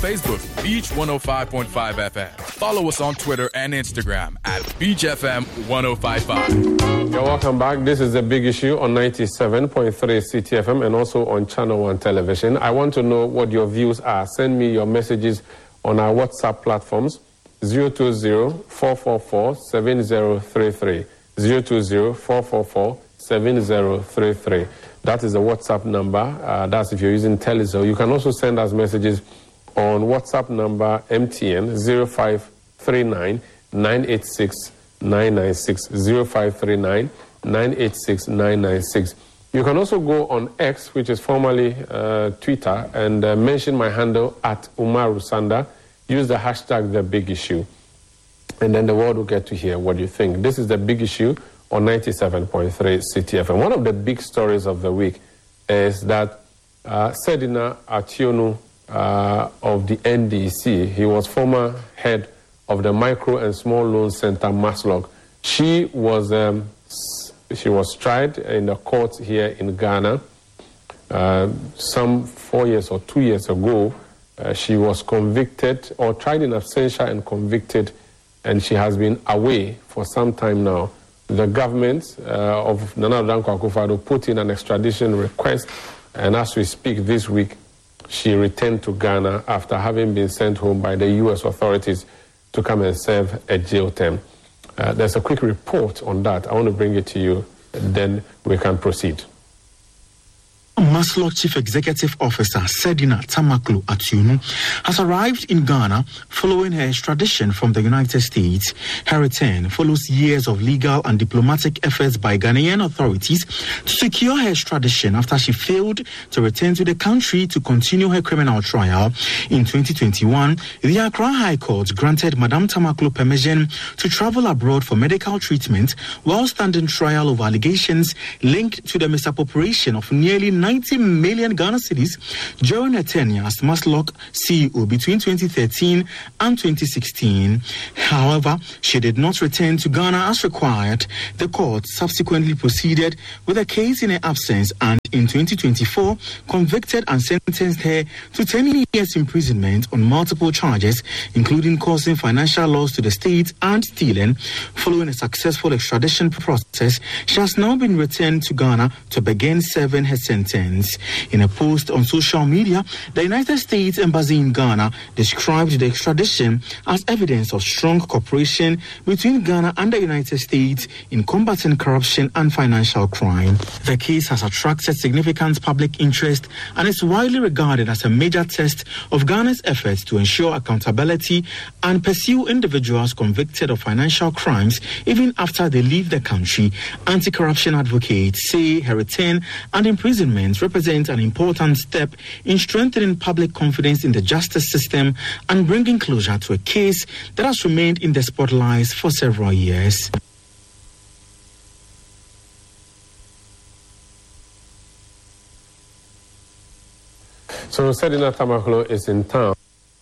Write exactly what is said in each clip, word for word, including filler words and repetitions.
Facebook, Beach one oh five point five F M. Follow us on Twitter and Instagram at Beach F M one oh five point five. You're welcome back. This is The Big Issue on ninety-seven point three C T F M and also on Channel one Television. I want to know what your views are. Send me your messages on our WhatsApp platforms, zero two zero, four four four, seven zero three three, zero two zero, four four four, seven zero three three. That is the WhatsApp number. Uh, that's if you're using Telecel. You can also send us messages on WhatsApp number M T N zero five three nine, nine eight six, nine nine six, zero five three nine, nine eight six, nine nine six. You can also go on X, which is formerly uh, Twitter, and uh, mention my handle at Umar Rusanda. Use the hashtag The Big Issue, and then the world will get to hear what you think. This is The Big Issue on ninety-seven point three C T F M. One of the big stories of the week is that uh, Sedina Ationu uh, of the N D C, he was former head of the Micro and Small Loan Center, Maslog. She was um, she was tried in the court here in Ghana uh, some four years or two years ago. Uh, she was convicted or tried in absentia and convicted, and she has been away for some time now. The government uh, of Nana Addo Dankwa Akufo-Addo put in an extradition request, and as we speak this week, she returned to Ghana after having been sent home by the U S authorities to come and serve a jail term. Uh, there's a quick report on that. I want to bring it to you, then we can proceed. Maslog Chief Executive Officer Sedina Tamaklo Ationu has arrived in Ghana following her extradition from the United States. Her return follows years of legal and diplomatic efforts by Ghanaian authorities to secure her extradition after she failed to return to the country to continue her criminal trial. In twenty twenty-one, the Accra High Court granted Madame Tamaklo permission to travel abroad for medical treatment while standing trial of allegations linked to the misappropriation of nearly ninety million Ghana cedis during her tenure as Maslog C E O between twenty thirteen and twenty sixteen. However, she did not return to Ghana as required. The court subsequently proceeded with a case in her absence and in twenty twenty-four convicted and sentenced her to ten years imprisonment on multiple charges, including causing financial loss to the state and stealing. Following a successful extradition process, she has now been returned to Ghana to begin serving her sentence. In a post on social media, the United States Embassy in Ghana described the extradition as evidence of strong cooperation between Ghana and the United States in combating corruption and financial crime. The case has attracted significant public interest and is widely regarded as a major test of Ghana's efforts to ensure accountability and pursue individuals convicted of financial crimes even after they leave the country. Anti-corruption advocates say her return and imprisonment represent an important step in strengthening public confidence in the justice system and bringing closure to a case that has remained in the spotlight for several years. So Sedina Tamaklo is in town.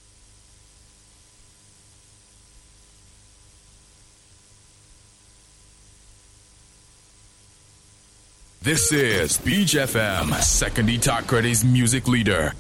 This is Beach F M, Second Itakredi's music leader.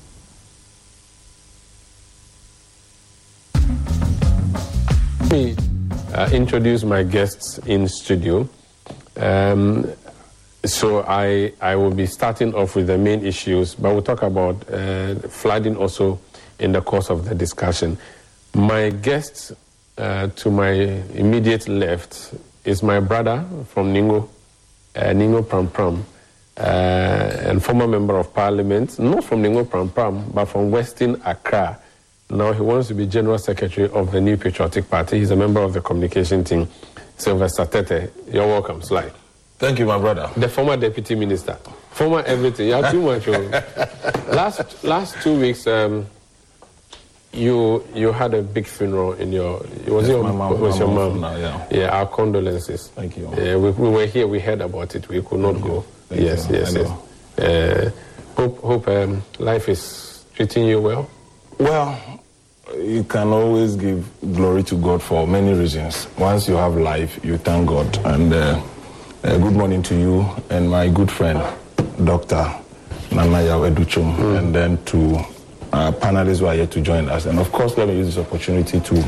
Let me uh, introduce my guests in studio. Um, so I, I will be starting off with the main issues, but we'll talk about uh, flooding also in the course of the discussion. My guest uh, to my immediate left is my brother from Ningo, Uh, Ningo Pram Pram, uh, and former member of parliament, not from Ningo Pram Pram, but from Western Accra. Now he wants to be general secretary of the New Patriotic Party. He's a member of the communication team. Sylvester Tete, you're welcome, Sly. Thank you, my brother. The former deputy minister, former everything. You have too much. last last two weeks, um, you you had a big funeral in your. It was yes, your my mom. Was my your mom mom? Now, yeah. Yeah. Our condolences. Thank you. Yeah, we, we were here. We heard about it. We could not Thank go. Thank yes, you. yes, yes. Uh, hope hope um, life is treating you well. Well, you can always give glory to God for many reasons. Once you have life, you thank God. And uh, uh, good morning to you and my good friend, Doctor Nana Yaw Educhum, mm. and then to our panelists who are here to join us. And of course, let me use this opportunity to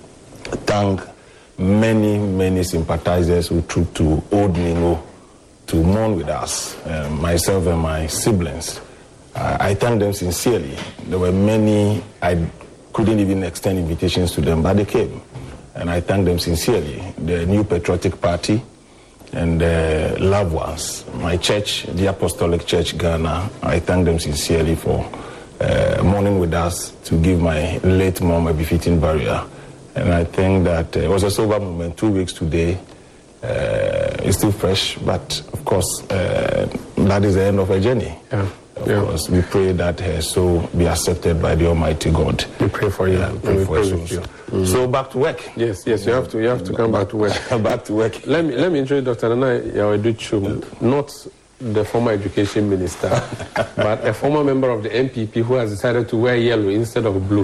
thank many, many sympathizers who trooped to Old Mingo to mourn with us, uh, myself and my siblings. Uh, I thank them sincerely. There were many, I couldn't even extend invitations to them, but they came. And I thank them sincerely. The New Patriotic Party and the loved ones, my church, the Apostolic Church Ghana, I thank them sincerely for uh, mourning with us to give my late mom a befitting burial. And I think that uh, it was a sober moment, two weeks today. Uh, it's still fresh, but of course, uh, that is the end of her journey. Yeah. Of yeah. course, we pray that her soul be accepted by the Almighty God. We pray for you. Yeah, pray we for pray you. with you. Mm-hmm. So back to work. Yes, yes, you have to. You have to come back to work. Back to work. Let me let me introduce Doctor Nana Yaw-Adutwum, not the former education minister, but a former member of the N P P who has decided to wear yellow instead of blue,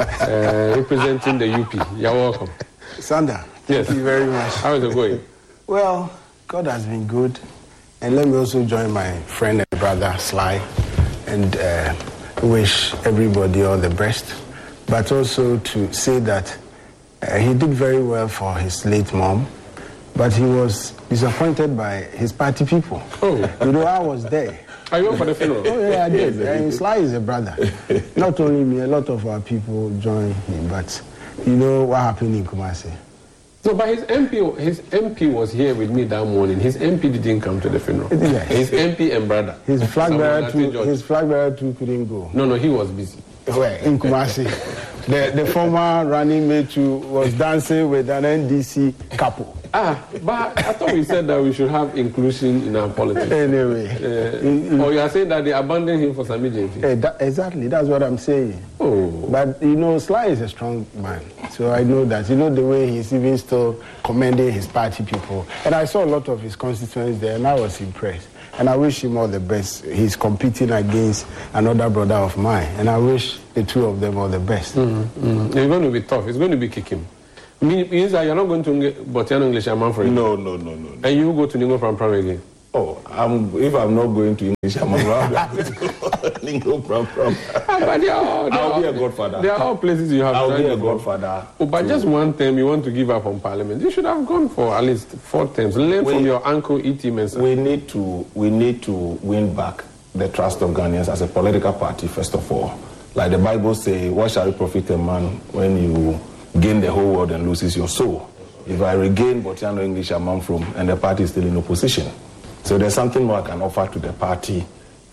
uh, representing the U P. You're welcome. Sandra, thank yes. you very much. How is it going? Well, God has been good. And let me also join my friend and brother, Sly, and uh, wish everybody all the best. But also to say that uh, he did very well for his late mom, but he was disappointed by his party people. Oh. You know, I was there. Are you up for the funeral? Oh, yeah, I did. And Sly is a brother. Not only me, a lot of our people joined him, but you know what happened in Kumasi. So, but his M P, his M P was here with me that morning. His M P didn't come to the funeral. Yes. His M P and brother. His flag bearer too. His flag bearer too couldn't go. No, no, he was busy. Where? In Kumasi. the the former running mate too was dancing with an N D C couple. Ah, but I thought we said that we should have inclusion in our politics. Anyway. Uh, or you are saying that they abandoned him for some agency? Uh, that, exactly, that's what I'm saying. Oh. But, you know, Sly is a strong man. So I know that. You know the way he's even still commending his party people. And I saw a lot of his constituents there, and I was impressed. And I wish him all the best. He's competing against another brother of mine. And I wish the two of them all the best. Mm-hmm. Mm-hmm. It's going to be tough. It's going to be kicking. I mean, means that you're not going to Botiano English Amman for it? No, no, no, no, no. And you go to Ningo Pram Pram again? Oh, I'm, if I'm not going to English Amman, I'm going to Ningo Pram Pram. But they are, they I'll are, be a godfather. There are all places you have I'll to be a godfather. Oh, but to... just one term you want to give up on Parliament. You should have gone for at least four terms. Learn we, from your uncle E T Mensah. We need to, we need to win back the trust of Ghanaians as a political party, first of all. Like the Bible says, what shall it profit a man when you gain the whole world and loses your soul? If I regain Botiano English Amman from, and the party is still in opposition. So there's something more I can offer to the party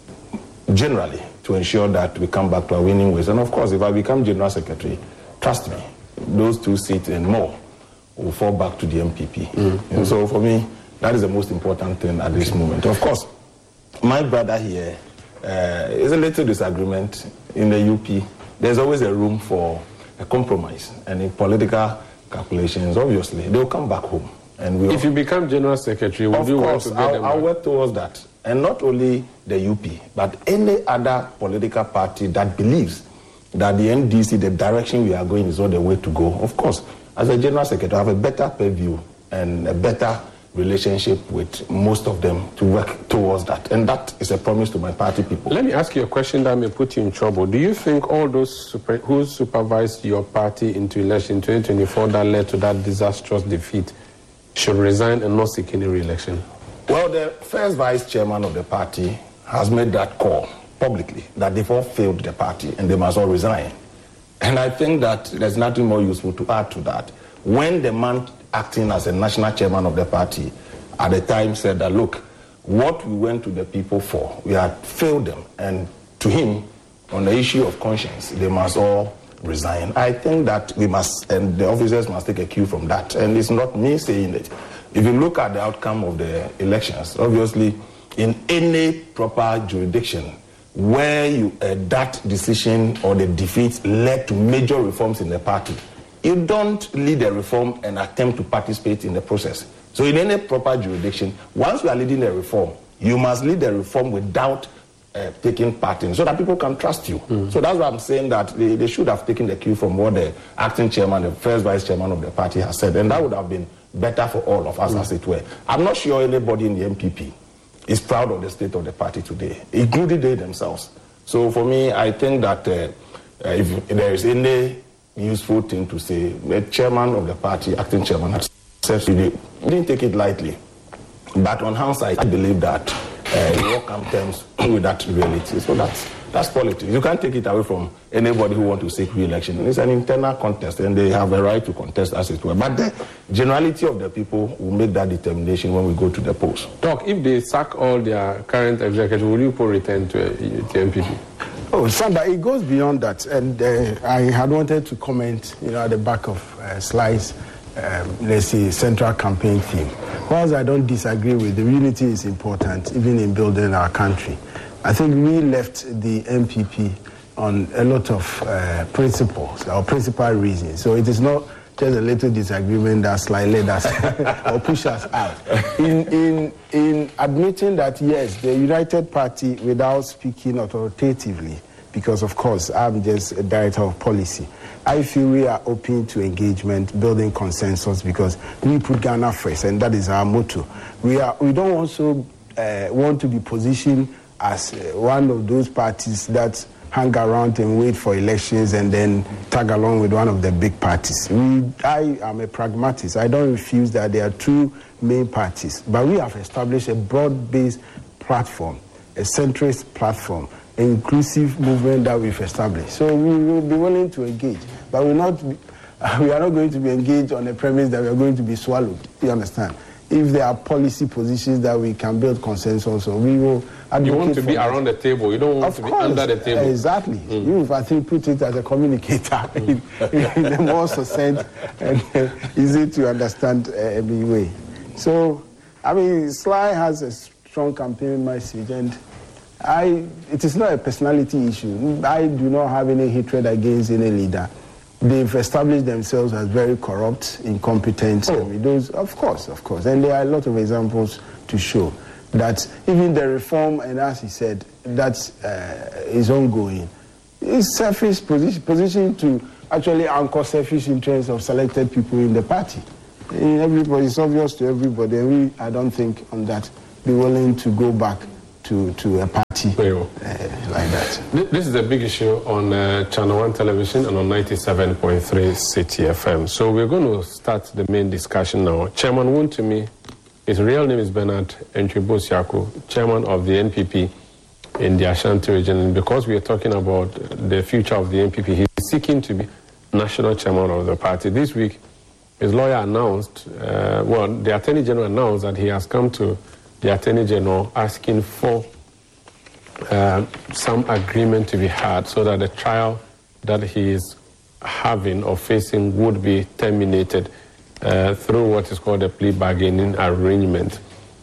generally to ensure that we come back to our winning ways. And of course, if I become General Secretary, trust me, those two seats and more will fall back to the M P P. Mm-hmm. And so for me, that is the most important thing at this moment. Of course, my brother here uh, is a little disagreement in the U P. There's always a room for a compromise. And in political calculations, obviously, they'll come back home. And we'll, if you become General Secretary, will you course, work to get I'll, them I'll back? work towards that. And not only the U P, but any other political party that believes that the N D C, the direction we are going is not the way to go. Of course, as a General Secretary, I have a better purview and a better relationship with most of them to work towards that. And that is a promise to my party people. Let me ask you a question that may put you in trouble. Do you think all those super, who supervised your party into election twenty twenty-four that led to that disastrous defeat should resign and not seek any re-election? Well, the first vice chairman of the party has made that call publicly, that they've all failed the party and they must all resign. And I think that there's nothing more useful to add to that. When the man acting as a national chairman of the party at the time said that, look, what we went to the people for, we had failed them. And to him, on the issue of conscience, they must all resign. I think that we must, and the officers must take a cue from that. And it's not me saying it. If you look at the outcome of the elections, obviously, in any proper jurisdiction, where you, uh, that decision or the defeat led to major reforms in the party, you don't lead a reform and attempt to participate in the process. So in any proper jurisdiction, once you are leading a reform, you must lead the reform without uh, taking part in, so that people can trust you. Mm. So that's why I'm saying that they, they should have taken the cue from what the acting chairman, the first vice chairman of the party has said, and that would have been better for all of us, mm. as it were. I'm not sure anybody in the M P P is proud of the state of the party today, including they themselves. So for me, I think that uh, uh, if there is any useful thing to say, the chairman of the party, acting chairman, has said he didn't take it lightly. But on hindsight, I believe that uh, he will come to terms with that reality. So that's, that's politics. You can't take it away from anybody who wants to seek re-election. It's an internal contest, and they have a right to contest as it were. But the generality of the people will make that determination when we go to the polls. Doc, if they sack all their current executives, will you put return to the M P P? Oh, Sandra, it goes beyond that. And uh, I had wanted to comment, you know, at the back of uh, Sly's, um, let's say, central campaign theme. Whilst I don't disagree with the unity is important, even in building our country, I think we left the M P P on a lot of uh, principles or principal reasons. So it is not just a little disagreement that slightly led us or push us out. In, in, in admitting that, yes, the United Party, without speaking authoritatively, because of course I'm just a director of policy, I feel we are open to engagement, building consensus, because we put Ghana first, and that is our motto. We are. We don't also uh, want to be positioned as uh, one of those parties that hang around and wait for elections and then tag along with one of the big parties. We, I am a pragmatist. I don't refuse that there are two main parties, but we have established a broad-based platform, a centrist platform, an inclusive movement that we've established. So we will be willing to engage, but we're not, we are not going to be engaged on the premise that we are going to be swallowed. You understand? If there are policy positions that we can build consensus on, we will advocate. You want to be that. Around the table. You don't want of to course, be under the table. Exactly. Mm. You, if I think, put it as a communicator in, in a more succinct and uh, easy to understand uh, way. So, I mean, Sly has a strong campaign message, and I, it is not a personality issue. I do not have any hatred against any leader. They've established themselves as very corrupt, incompetent. Oh. I mean, those, of course, of course. And there are a lot of examples to show that even the reform, and as he said, that uh, is ongoing. It's selfish position, position to actually anchor selfish interests of selected people in the party. And everybody, it's obvious to everybody, and we, I don't think on that, be willing to go back to, to a party uh, like that. This is a big issue on uh, Channel one Television and on ninety-seven point three City F M. So we're going to start the main discussion now. Chairman Wontumi, his real name is Bernard Entwi-Bosiako, chairman of the N P P in the Ashanti region. And because we are talking about the future of the N P P, he's seeking to be national chairman of the party. This week, his lawyer announced, uh, well, the Attorney General announced that he has come to the Attorney General asking for uh, some agreement to be had so that the trial that he is having or facing would be terminated uh, through what is called a plea bargaining arrangement.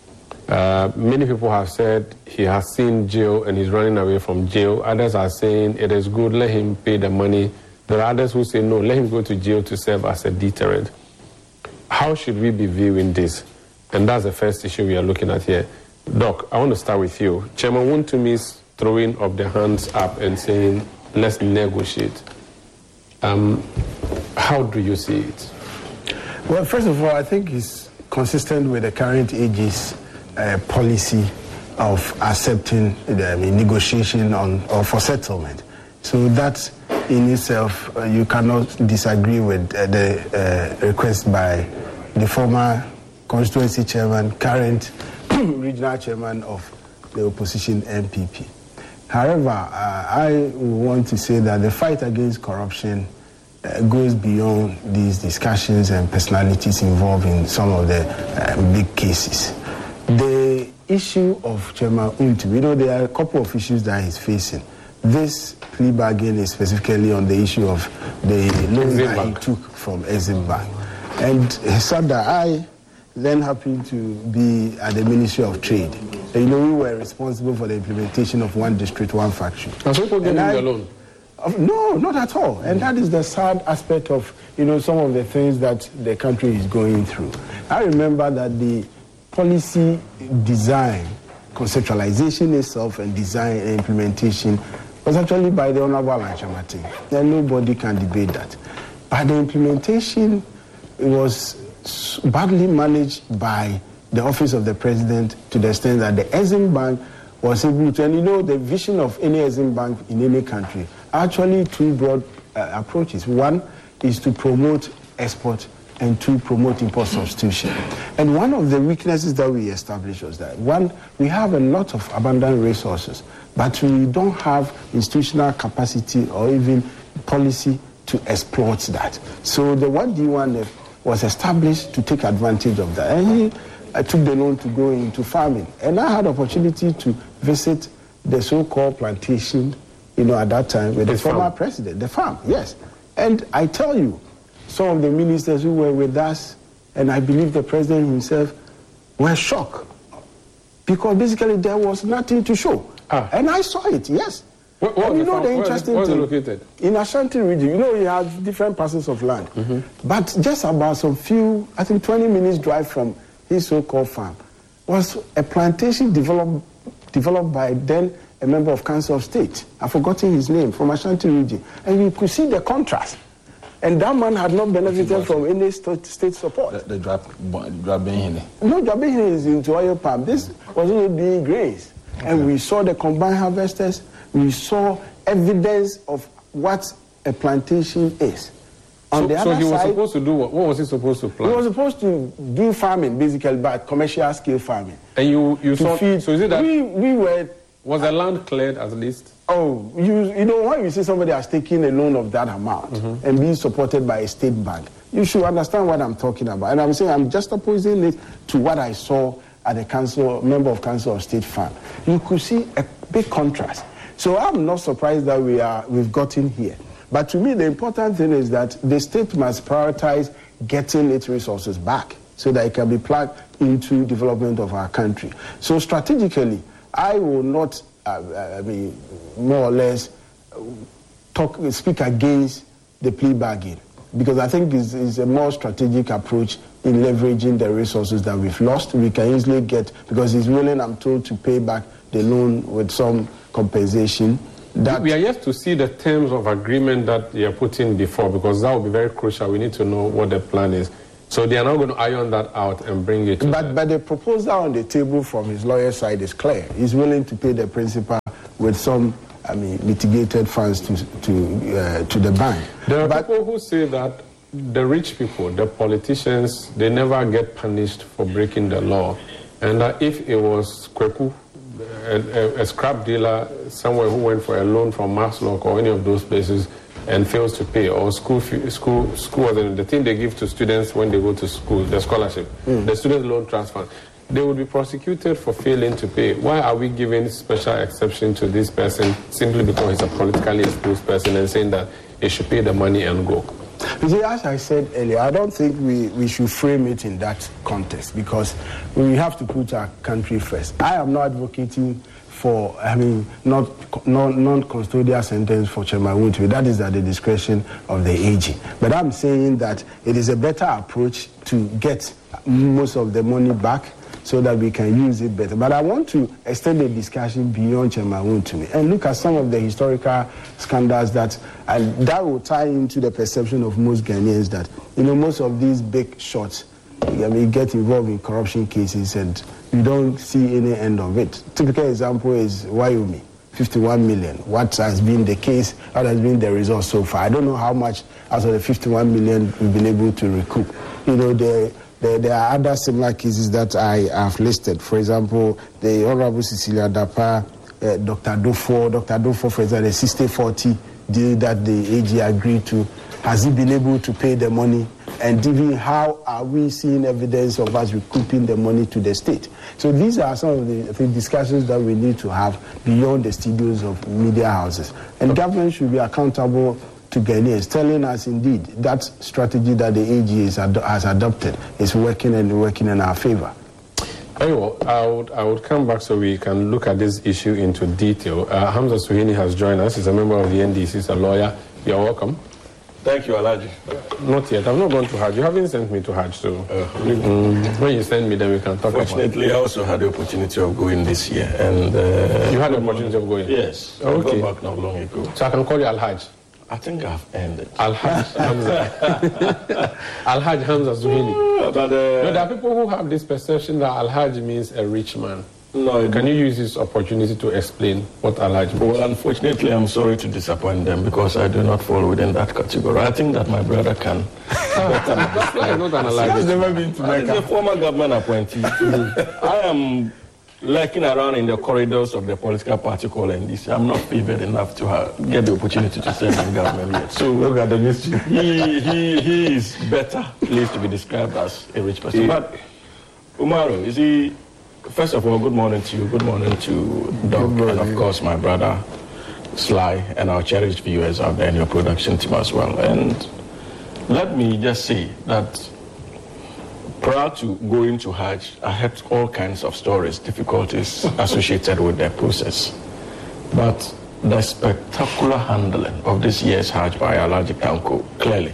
Uh, many people have said he has seen jail and he's running away from jail. Others are saying it is good, let him pay the money. There are others who say no, let him go to jail to serve as a deterrent. How should we be viewing this? And that's the first issue we are looking at here. Doc, I want to start with you. Chairman Wontumi's throwing up the hands up and saying, let's negotiate. Um, how do you see it? Well, first of all, I think it's consistent with the current age's uh, policy of accepting the I mean, negotiation on or for settlement. So that in itself, uh, you cannot disagree with uh, the uh, request by the former constituency chairman, current regional chairman of the opposition N P P. However, uh, I want to say that the fight against corruption uh, goes beyond these discussions and personalities involved in some of the uh, big cases. The issue of Chairman Wontumi, you know, there are a couple of issues that he's facing. This plea bargain is specifically on the issue of the loan that he took from Exim Bank. And Sada, I then happened to be at the Ministry of Trade. And, you know, we were responsible for the implementation of one district, one factory. And so people gave him the loan? Uh, no, not at all. And that is the sad aspect of, you know, some of the things that the country is going through. I remember that the policy design, conceptualization itself and design and implementation was actually by the Honorable Alan Kyerematen. And nobody can debate that. But the implementation was badly managed by the office of the president to the extent that the Exim Bank was able to, and you know, the vision of any Exim Bank in any country actually two broad uh, approaches. One is to promote export and to promote import substitution. And one of the weaknesses that we established was that, one, we have a lot of abundant resources, but we don't have institutional capacity or even policy to exploit that. So the one D one F was established to take advantage of that. And he I took the loan to go into farming. And I had opportunity to visit the so-called plantation, you know, at that time with the, the former farm. president, the farm, yes. And I tell you, some of the ministers who were with us, and I believe the president himself, were shocked. Because basically there was nothing to show. Ah. And I saw it, yes. What, what and you know farm? the interesting where is it, thing, where is it located? In Ashanti region, you know you have different parcels of land. Mm-hmm. But just about some few, I think twenty minutes drive from his so-called farm, was a plantation developed, developed by then a member of Council of State. I've forgotten his name, from Ashanti region. And you could see the contrast. And that man had not benefited from any state, state support. The, the drop, Dwabehine. No, Dwabehine is into oil palm. This was only doing grains. Okay. And we saw the combined harvesters. We saw evidence of what a plantation is. On so the so other he was side, supposed to do what? What was he supposed to plant? He was supposed to do farming, basically, but commercial scale farming. And you, you saw, feed. So is it that we, we were... Was the land cleared at least? Oh, you, you know, when you see somebody has taken a loan of that amount mm-hmm. and being supported by a state bank, you should understand what I'm talking about. And I'm saying I'm just opposing it to what I saw at the council, member of Council of State Farm. You could see a big contrast. So I'm not surprised that we are, we've gotten here. But to me, the important thing is that the state must prioritize getting its resources back so that it can be plugged into development of our country. So strategically, I will not, uh, I mean, more or less, talk, speak against the plea bargain, because I think it's, it's a more strategic approach in leveraging the resources that we've lost. We can easily get, because he's willing, I'm told, to pay back the loan with some compensation. That we are yet to see the terms of agreement that you are putting before, because that will be very crucial. We need to know what the plan is. So they are not going to iron that out and bring it to But, but the proposal on the table from his lawyer's side is clear. He's willing to pay the principal with some, I mean, mitigated funds to to uh, to the bank. There are but, people who say that the rich people, the politicians, they never get punished for breaking the law. And that if it was Kweku, a, a, a scrap dealer somewhere who went for a loan from Maxlock or any of those places and fails to pay, or school, school, school, the thing they give to students when they go to school, the scholarship, mm. the student loan transfer, they would be prosecuted for failing to pay. Why are we giving special exception to this person simply because he's a politically exposed person and saying that he should pay the money and go? You see, as I said earlier, I don't think we, we should frame it in that context, because we have to put our country first. I am not advocating for, I mean, not non-custodial sentence for Chairman Wontumi. That is at the discretion of the A G. But I'm saying that it is a better approach to get most of the money back so that we can use it better. But I want to extend the discussion beyond Chairman Wontumi and look at some of the historical scandals that, and that will tie into the perception of most Ghanaians that, you know, most of these big shots, I mean, get involved in corruption cases and you don't see any end of it. Typical example is Wyoming, fifty-one million. What has been the case, what has been the result so far? I don't know how much out of the fifty-one million we've been able to recoup. You know, the There, there are other similar cases that I have listed. For example, the Honorable Cecilia Dapa, uh, Doctor Dofo, Doctor Dofo, for example, the sixty forty deal that the A G agreed to. Has he been able to pay the money? And even how are we seeing evidence of us recouping the money to the state? So these are some of the, the discussions that we need to have beyond the studios of media houses. And okay. Government should be accountable to Ghanaians, telling us indeed that strategy that the A G is ad has adopted is working and working in our favor. Very well. I would, I would come back so we can look at this issue into detail. Uh, Hamza Suhuyini has joined us. He's a member of the N D C, he's a lawyer. You're welcome. Thank you, Alhaji. Not yet. I've not gone to Hajj. You haven't sent me to Hajj, so uh, mm, when you send me, then we can talk about it. Fortunately, I also had the opportunity of going this year. and uh, You had the opportunity of going? Yes. Okay. I got back not long ago. So I can call you Al-Hajj? I think I've ended. Al-Hajj Hamza. Al-Hajj Hamza Suhuyini. But, uh, no, there are people who have this perception that Al-Hajj means a rich man. No, Can you use this opportunity to explain what Alhaji means? Well, unfortunately, I'm sorry to disappoint them because I do not fall within that category. I think that my brother can. That's like not an Alhaji. He's never been to He's Mecca. a former government appointee. I am lurking around in the corridors of the political party called N D C. I'm not favored enough to have, get the opportunity to serve in government yet. So Look at the mystery. he, he, he is better placed to be described as a rich person. Yeah. But Umaru, you see, first of all, good morning to you, good morning to Doc, and of course my brother Sly, and our cherished viewers out there in your production team as well. And let me just say that prior to going to Hajj, I had all kinds of stories, difficulties associated with the process. But the spectacular handling of this year's Hajj by Alhaji Tanko clearly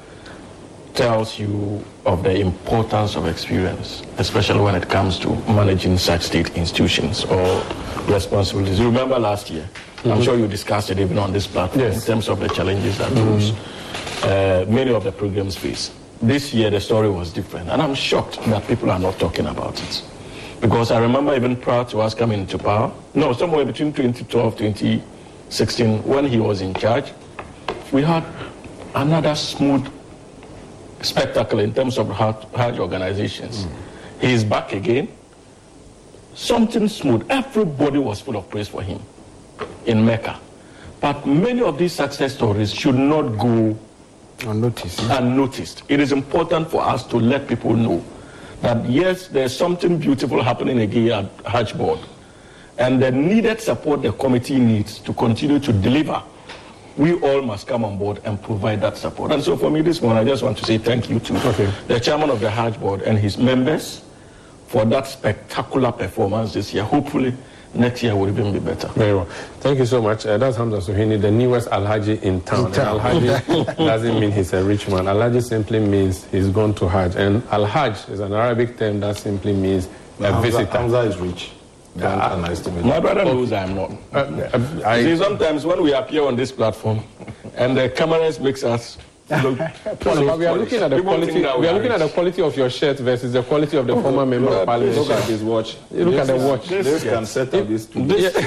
tells you of the importance of experience, especially when it comes to managing such state institutions or responsibilities. You remember last year, mm-hmm. I'm sure you discussed it even on this platform, yes, in terms of the challenges that mm-hmm. those, uh, many of the programs face. This year, the story was different, and I'm shocked that people are not talking about it. Because I remember even prior to us coming into power, no, somewhere between twenty twelve, twenty sixteen, when he was in charge, we had another smooth spectacle in terms of Hajj organizations. Mm. He is back again. Something smooth. Everybody was full of praise for him in Mecca. But many of these success stories should not go unnoticed. unnoticed. It is important for us to let people know that yes, there's something beautiful happening again at Hajj Board, and the needed support the committee needs to continue to deliver. We all must come on board and provide that support. And so for me this morning, I just want to say thank you to okay. the chairman of the Hajj Board and his members for that spectacular performance this year. Hopefully next year will even be better. Very well. Thank you so much. Uh, that's Hamza Suhini, the newest Alhaji in town. In town. Alhaji doesn't mean he's a rich man. Alhaji simply means he's gone to Hajj. And Al-Hajj is an Arabic term that simply means a Hamza, visitor. Hamza is rich. Don't uh, underestimate my brother knows I'm not. Uh, uh, I, See, sometimes when we appear on this platform and the cameras makes us look so we are looking at the quality. We are looking at the quality of your shirt versus the quality of the oh, former member of parliament. Look at his watch. You look this at the watch. This, this can set up this. this.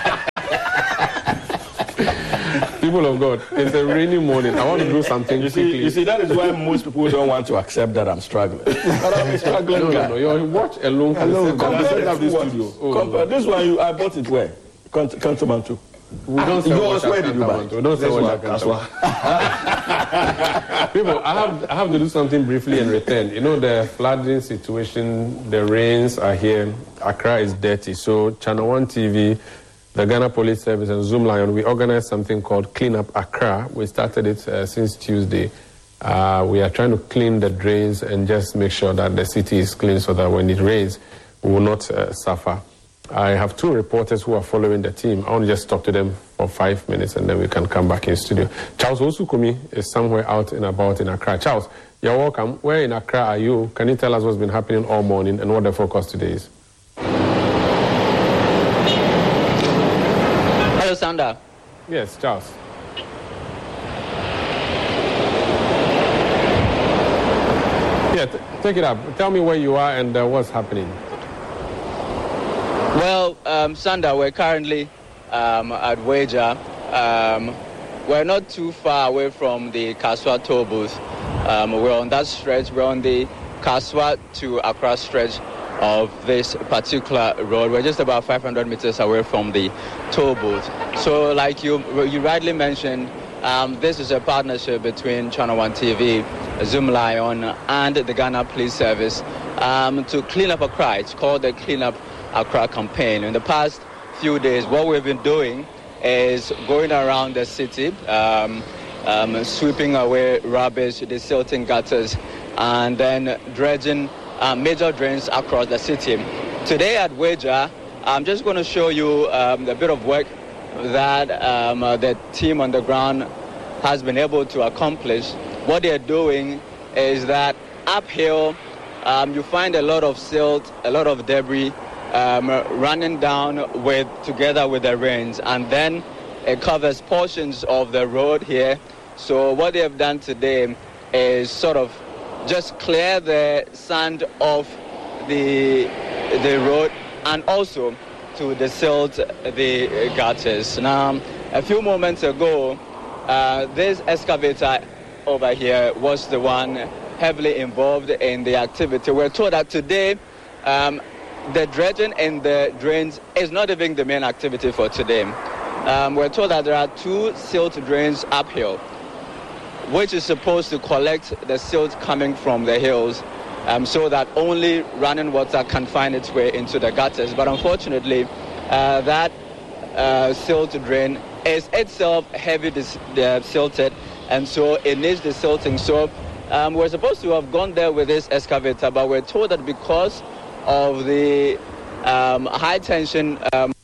People of God, it's a rainy morning. I want to do something you quickly. See, you see, that is why most people don't want to accept that I'm struggling. But I'm struggling. No, no, no. Your watch alone can alone set up this studio. Oh, this one, you, I bought it where? Kantomanto. We don't sell watch at Kantomanto. We don't sell watch at Kantomanto. People, I have, I have to do something briefly in return. You know, the flooding situation, the rains are here. Accra is dirty. So Channel One T V, the Ghana Police Service and Zoom Lion, we organized something called Clean Up Accra. We started it uh, since Tuesday. Uh, we are trying to clean the drains and just make sure that the city is clean so that when it rains, we will not uh, suffer. I have two reporters who are following the team. I want to just talk to them for five minutes and then we can come back in studio. Charles Osukumi is somewhere out and about in Accra. Charles, you're welcome. Where in Accra are you? Can you tell us what's been happening all morning and what the focus today is? Hello, Sanda. Yes, Charles. Yeah, t- take it up. Tell me where you are and uh, what's happening. Well, um, Sanda, we're currently um, at Weja. Um, we're not too far away from the Kaswa toll booth. Um, we're on that stretch. We're on the Kaswa to Accra stretch of this particular road. We're just about five hundred meters away from the toll booth. So like you you rightly mentioned, um, this is a partnership between Channel One T V, Zoom Lion, and the Ghana Police Service um, to clean up Accra. It's called the Clean Up Accra campaign. In the past few days, what we've been doing is going around the city, um, um, sweeping away rubbish, desilting gutters, and then dredging Uh, major drains across the city. Today at Weja, I'm just going to show you um, a bit of work that um, uh, the team on the ground has been able to accomplish. What they're doing is that uphill, um, you find a lot of silt, a lot of debris um, running down with together with the rains, and then it covers portions of the road here. So what they have done today is sort of just clear the sand off the the road and also to desilt the gutters. Now, a few moments ago, uh, this excavator over here was the one heavily involved in the activity. We're told that today, um, the dredging in the drains is not even the main activity for today. Um, we're told that there are two silt drains uphill, which is supposed to collect the silt coming from the hills, um, so that only running water can find its way into the gutters. But unfortunately, uh, that uh, silt drain is itself heavy dis- uh, silted, and so it needs the silting. So um, we're supposed to have gone there with this excavator, but we're told that because of the um, high tension um,